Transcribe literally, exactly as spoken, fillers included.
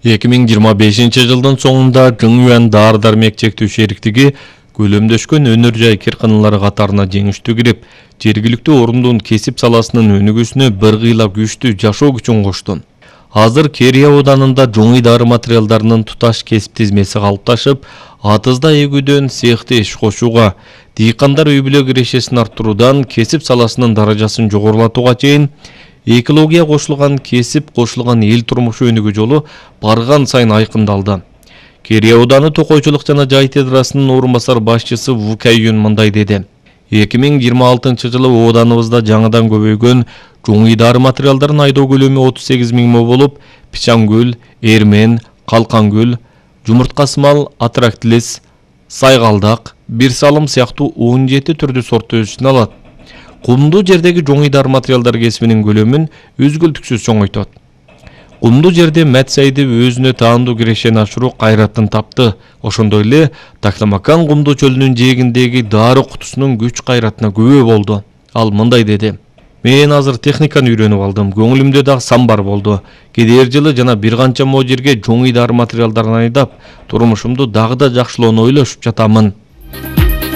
эки миң жыйырма бешинчи жылдын соңунда Жыңюан дары дармек чектөө шериктиги көлөмдөшкөн өнөр жай кирканалары катарына жеңиштүү кирип, жергиликтүү орундун кесип саласынын өнүгүүсүнө бир кыйла күчтүү жашоо күчүн кошту. Азыр Керия ауданында жоңуй дары материалдарынын туташ кесип тизмеси калыпташып, атызда эгүүдөн цехти иш кошууга, дыйкандар үй бүлө кирешесин арттыруудан кесип саласынын даражасын жогорулатууга чейин экология кошулган кесип кошулган эл турмушу өнүгүү жолу барган сайын айкындалды. Керия ауданы токойчулук жана жай тедрасынын орун басар башчысы Ву Кайюн мындай деди. эки миң жыйырма алтынчы жылы ауданыбызда жаңыдан көбөйгөн жоңуй дары материалдарын айдоо көлөмү отуз сегиз миң мо болуп, пичангүл, эрмен, калкангүл, жумурткасымал, атрактилис, сайгалдак, бир салым сыяктуу он жети түрдүү сортту өз ичине алат. Кумдуу жердеги жоңуй дары материалдар кесибинин көлөмүн үзгүлтүксүз чоңойтот. Кумдуу жерде Мәтсайдып өзүнө таандуу кирешени ашыруу кайратын тапты. Ошондой эле Тактамакан кумдуу чөлүнүн жээгиндеги дары кутусунун күч кайратына күбө болду. Ал мындай деди: "Мен азыр техниканы үйрөнүп алдым. Көңүлүмдө дагы сан бар болду. Келер жылы жана бир канча мо жерге жоңуй дары материалдарын айдап, турмушумду дагы да жакшылоону ойлошуп жатамын."